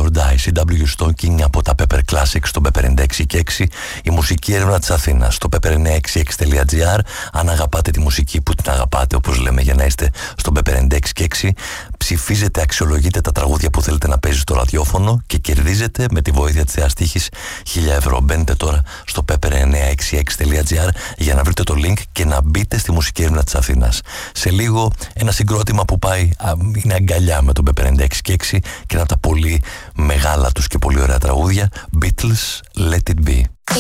or Die, CW Stalking από τα Pepper Classics στο Pepper 96 και 6, η μουσική έρευνα της Αθήνας στο pepper966.gr. Αν αγαπάτε τη μουσική που την αγαπάτε, όπως λέμε, για να είστε στο Pepper 96 και 6, ψηφίζετε, αξιολογείτε τα τραγούδια που θέλετε να παίζει στο ραδιόφωνο και κερδίζετε με τη βοήθεια της θεάς τύχης 1.000 ευρώ. Μπαίνετε τώρα στο pepper966.gr για να βρείτε το link και να μπείτε στη μουσική έρευνα της Αθήνας. Σε λίγο ένα συγκρότημα που πάει, είναι αγκαλιά με τον Pepper 96 και 6 και ένα από τα πολύ μεγάλα τους και πολύ ωραία τραγούδια, Beatles, Let It Be.